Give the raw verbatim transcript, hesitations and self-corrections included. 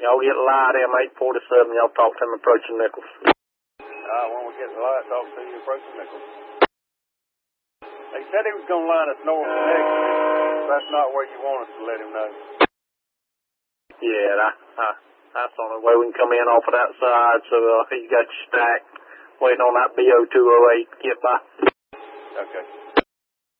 Y'all get light M eight forty-seven, y'all talk to him approaching Nichols. Uh, when we get the light, talk to you approaching Nichols. He said he was going to line us north of Nichols. That's not where you want us to let him know. Yeah, that, uh, that's the only way we can come in off of that side, so uh, you got your stack waiting on that B O two oh eight to get by. Okay.